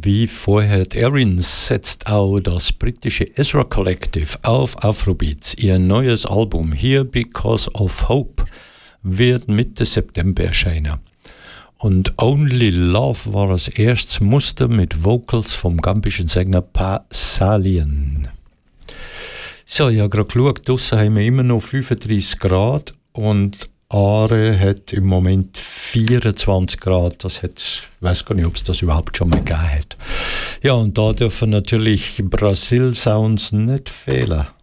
Wie vorher Erin setzt auch das britische Ezra Collective auf Afrobeats. Ihr neues Album Here Because of Hope wird Mitte September erscheinen. Und Only Love war das erste Muster mit Vocals vom gambischen Sänger Pa Salien. So, ich habe gerade geschaut, draussen haben wir immer noch 35 Grad und Aare hat im Moment 24 Grad. Ich weiß gar nicht, ob es das überhaupt schon mal gegeben hat. Ja, und da dürfen natürlich Brasil-Sounds nicht fehlen.